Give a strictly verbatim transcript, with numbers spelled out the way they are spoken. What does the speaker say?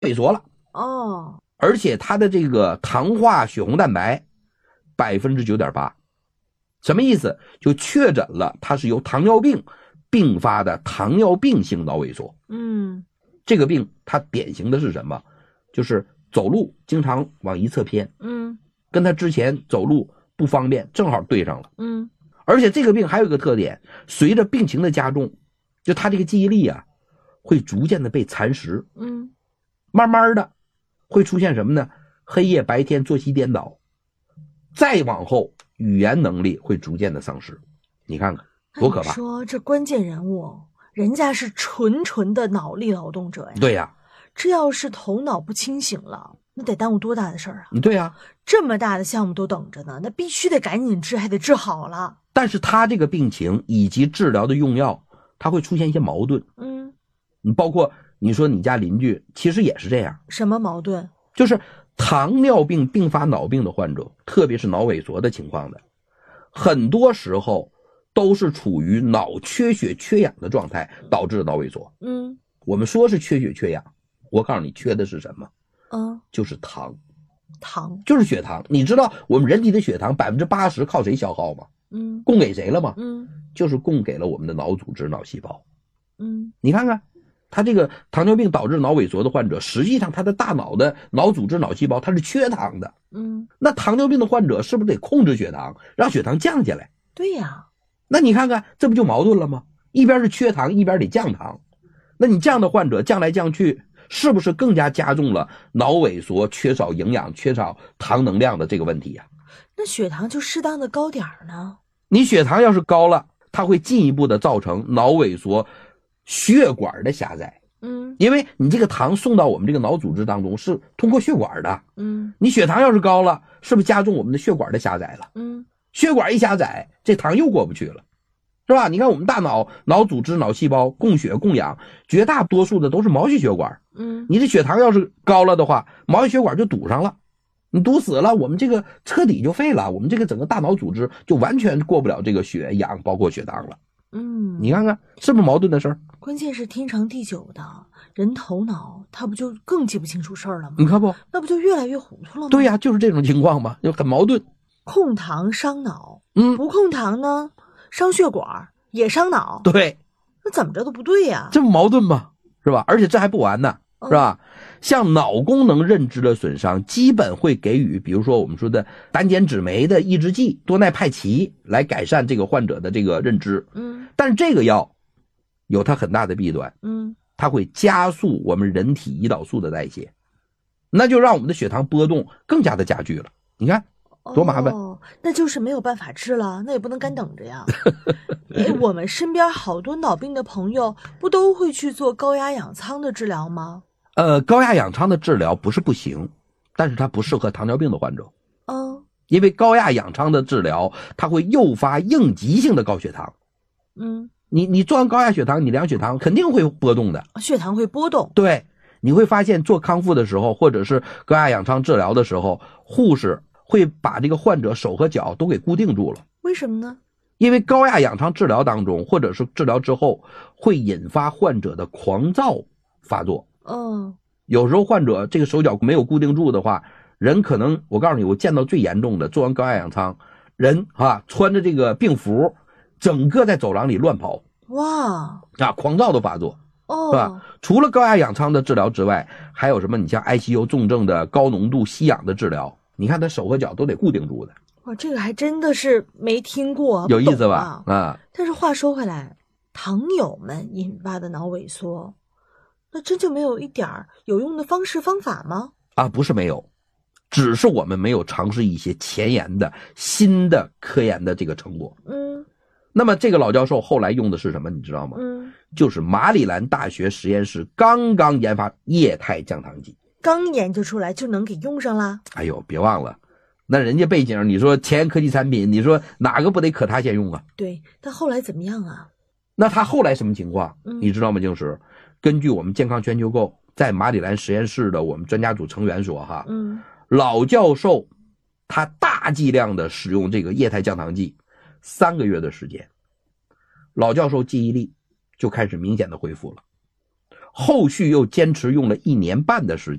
萎缩了哦， 而且它的这个糖化血红蛋白 百分之九点八， 什么意思？就确诊了它是由糖尿病并发的糖尿病性脑萎缩。 嗯， 这个病它典型的是什么？就是走路经常往一侧偏， 嗯， 跟他之前走路不方便正好对上了。 嗯， 而且这个病还有一个特点，随着病情的加重，就他这个记忆力啊会逐渐的被蚕食。 嗯， 慢慢的会出现什么呢？黑夜白天作息颠倒，再往后语言能力会逐渐的丧失。你看看多可怕。 你说这关键人物人家是纯纯的脑力劳动者呀。 对呀， 这要是头脑不清醒了，那得耽误多大的事儿啊。 对呀， 这么大的项目都等着呢，那必须得赶紧治，还得治好了。 但是他这个病情以及治疗的用药，他会出现一些矛盾。 嗯， 你包括你说你家邻居其实也是这样。 什么矛盾？ 就是糖尿病并发脑病的患者，特别是脑萎缩的情况的，很多时候都是处于脑缺血缺氧的状态导致的脑萎缩。 嗯， 我们说是缺血缺氧，我告诉你缺的是什么？ 嗯， 就是糖， 糖， 就是血糖。你知道我们人体的血糖 百分之八十 靠谁消耗吗？ 嗯， 供给谁了吗？ 嗯， 就是供给了我们的脑组织脑细胞。 嗯， 你看看他这个糖尿病导致脑萎缩的患者，实际上他的大脑的脑组织脑细胞它是缺糖的。 嗯， 那糖尿病的患者是不是得控制血糖，让血糖降下来？ 对呀。 那你看看这不就矛盾了吗？一边是缺糖，一边得降糖。那你这样的患者降来降去，是不是更加加重了脑萎缩、缺少营养、缺少糖能量的这个问题呀？ 那血糖就适当的高点儿呢？ 你血糖要是高了，它会进一步的造成脑萎缩、血管的狭窄。 嗯， 因为你这个糖送到我们这个脑组织当中是通过血管的。 嗯， 你血糖要是高了，是不是加重我们的血管的狭窄了？ 嗯， 血管一狭窄，这糖又过不去了，是吧？你看我们大脑脑组织脑细胞供血供氧，绝大多数的都是毛细血管。 嗯， 你这血糖要是高了的话，毛细血管就堵上了，你堵死了，我们这个彻底就废了，我们这个整个大脑组织就完全过不了这个血氧包括血糖了。 嗯， 你看看是不是矛盾的事儿？ 关键是天长地久的人头脑，他不就更记不清楚事儿了吗？ 你看不？ 那不就越来越糊涂了吗？ 对呀，就是这种情况嘛，就很矛盾。 控糖伤脑， 嗯， 不控糖呢，伤血管也伤脑。 对， 那怎么着都不对呀， 这不矛盾吗？是吧？而且这还不完呢，是吧？嗯，像脑功能认知的损伤，基本会给予，比如说我们说的单碱酯酶的抑制剂多奈哌嗪来改善这个患者的这个认知。 嗯， 但是这个药有它很大的弊端。 嗯， 它会加速我们人体胰岛素的代谢，那就让我们的血糖波动更加的加剧了。你看多麻烦。 哦，那就是没有办法治了，那也不能干等着呀。我们身边好多脑病的朋友不都会去做高压氧舱的治疗吗？ 呃，高压氧舱的治疗不是不行，但是它不适合糖尿病的患者。 嗯， 因为高压氧舱的治疗它会诱发应急性的高血糖。 嗯， 你你做完高压血糖，你量血糖肯定会波动的， 血糖会波动。 对，你会发现做康复的时候，或者是高压氧舱治疗的时候，护士会把这个患者手和脚都给固定住了。 为什么呢？ 因为高压氧舱治疗当中，或者是治疗之后，会引发患者的狂躁发作。 嗯， 有时候患者这个手脚没有固定住的话，人可能，我告诉你，我见到最严重的，做完高压氧舱，人啊穿着这个病服，整个在走廊里乱跑。 哇啊，狂躁的发作。 哦， 是吧？除了高压氧舱的治疗之外，还有什么？你像 I C U 重症的高浓度吸氧的治疗，你看他手和脚都得固定住的。 哇，这个还真的是没听过， 有意思吧？啊， 啊！但是话说回来，糖友们引发的脑萎缩，那真就没有一点有用的方式方法吗？ 啊，不是没有，只是我们没有尝试一些前沿的新的科研的这个成果。 嗯， 那么这个老教授后来用的是什么？你知道吗？ 嗯， 就是马里兰大学实验室刚刚研发液态降糖剂， 刚研究出来就能给用上啦。 哎呦，别忘了，那人家背景，你说前沿科技产品，你说哪个不得可他先用啊？ 对，但后来怎么样啊？ 那他后来什么情况？ 嗯， 你知道吗？静石，根据我们健康全球购在马里兰实验室的我们专家组成员说哈， 嗯， 老教授他大剂量的使用这个液态降糖剂，三个月的时间，老教授记忆力就开始明显的恢复了， 后续又坚持用了一年半的时